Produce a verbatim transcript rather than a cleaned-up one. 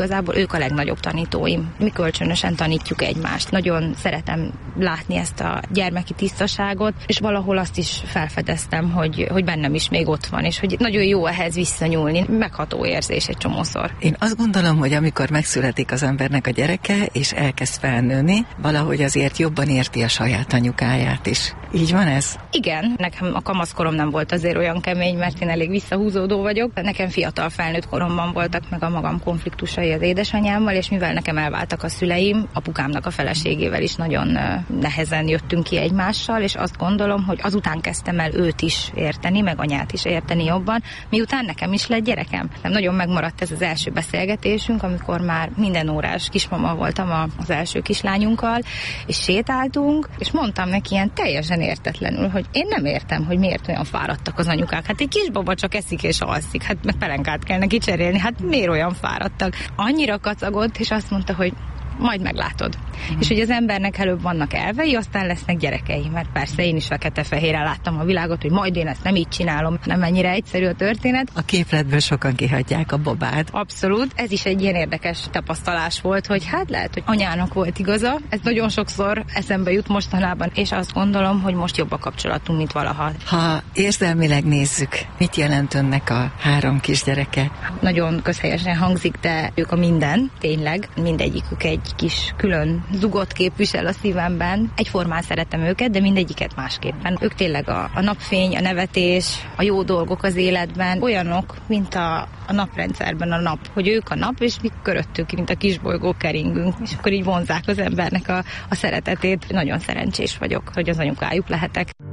Igazából ők a legnagyobb tanítóim. Mi kölcsönösen tanítjuk egymást. Nagyon szeretem látni ezt a gyermeki tisztaságot, és valahol azt is felfedeztem, hogy, hogy bennem is még ott van, és hogy nagyon jó ehhez visszanyúlni. Megható érzés egy csomószor. Én azt gondolom, hogy amikor megszületik az embernek a gyereke, és elkezd felnőni, valahogy azért jobban érti a saját anyukáját is. Így van ez? Igen, nekem a kamaszkorom nem volt azért olyan kemény, mert én elég visszahúzódó vagyok. Nekem fiatal felnőtt koromban voltak meg a magam konfliktusai az édesanyámmal, és mivel nekem elváltak a szüleim, apukámnak a feleségével is nagyon nehezen jöttünk ki egymással, és azt gondolom, hogy azután kezdtem el őt is érteni, meg anyát is érteni jobban, miután nekem is lett gyerekem. Nem nagyon megmaradt ez az első beszélgetésünk, amikor már minden órás kismama voltam az első kislányunkkal, és sétáltunk, és mondtam neki ilyen teljesen értetlenül, hogy én nem értem, hogy miért olyan fáradtak az anyukák. Hát egy kisbaba csak eszik és alszik, hát meg pelenkát kell neki cserélni, hát miért olyan fáradtak? Annyira kacagott, és azt mondta, hogy majd meglátod. Mm. És hogy az embernek előbb vannak elvei, aztán lesznek gyerekei, mert persze én is fekete-fehérre láttam a világot, hogy majd én ezt nem így csinálom, nem ennyire egyszerű a történet. A képletből sokan kihagyják a babát. Abszolút. Ez is egy ilyen érdekes tapasztalás volt, hogy hát lehet, hogy anyának volt igaza. Ez nagyon sokszor eszembe jut mostanában, és azt gondolom, hogy most jobb a kapcsolatunk, mint valaha. Ha érzelmileg nézzük, mit jelent önnek a három kisgyereke? Nagyon közhelyesen hangzik, de ők a minden, tényleg. Mindegyikük egy kis külön zugot képvisel a szívemben. Egyformán szeretem őket, de mindegyiket másképpen. Ők tényleg a, a napfény, a nevetés, a jó dolgok az életben, olyanok, mint a, a naprendszerben a nap, hogy ők a nap, és mi köröttük, mint a kisbolygók keringünk, és akkor így vonzák az embernek a, a szeretetét. Nagyon szerencsés vagyok, hogy az anyukájuk lehetek.